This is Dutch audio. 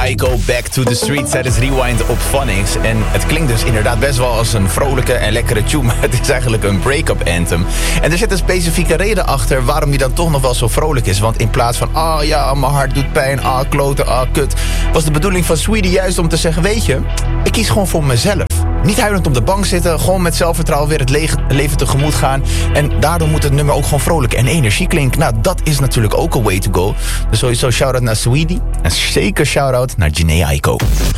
Aiko, Back to the Streets. Het is Rewind op Phonics. En het klinkt dus inderdaad best wel als een vrolijke en lekkere tune. Maar het is eigenlijk een break-up anthem. En er zit een specifieke reden achter waarom die dan toch nog wel zo vrolijk is. Want in plaats van, ja, mijn hart doet pijn, kloten, kut, was de bedoeling van Saweetie juist om te zeggen, weet je, ik kies gewoon voor mezelf. Niet huilend op de bank zitten, gewoon met zelfvertrouwen weer het leven tegemoet gaan. En daardoor moet het nummer ook gewoon vrolijk en energie klinken. Nou, dat is natuurlijk ook een way to go. Dus sowieso shout-out naar Saweetie. En zeker shout-out naar Jhené Aiko.